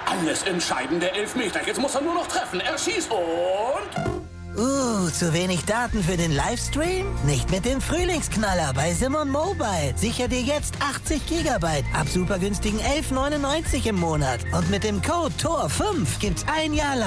alles entscheidende Elfmeter. Jetzt muss er nur noch treffen. Er schießt und... Zu wenig Daten für den Livestream? Nicht mit dem Frühlingsknaller bei Simon Mobile. Sicher dir jetzt 80 GB ab super günstigen 11,99 im Monat. Und mit dem Code TOR5 gibt's ein Jahr lang